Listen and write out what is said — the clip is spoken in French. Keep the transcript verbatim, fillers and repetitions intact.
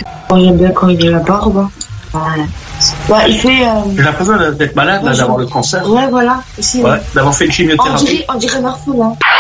Bon, j'aime bien quand il a la barbe. Hein. Ouais. Bah, il fait. Euh... J'ai l'impression d'être malade, là, d'avoir le cancer. Ouais, voilà. Aussi, ouais, ouais. D'avoir fait une chimiothérapie. On dirait, on dirait Marfou, là.